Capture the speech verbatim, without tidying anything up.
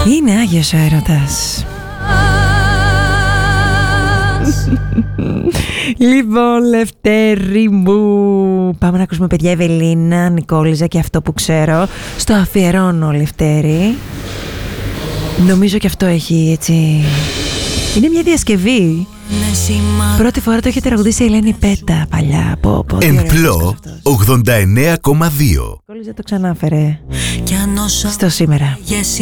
Είναι Άγιος ο έρωτας. Λοιπόν, Λευτέρη μου, πάμε να ακούσουμε, παιδιά, Ευελίνα Νικόλιζα και Αυτό που ξέρω. Στο αφιερώνω, Λευτέρη. Νομίζω και αυτό έχει έτσι... Είναι μια διασκευή. Πρώτη φορά το είχε τραγουδήσει η Ελένη Πέτα παλιά. Πω, πω, Εν πλώ ογδόντα εννέα κόμμα δύο. Νικόλιζα το ξανάφερε στο σήμερα.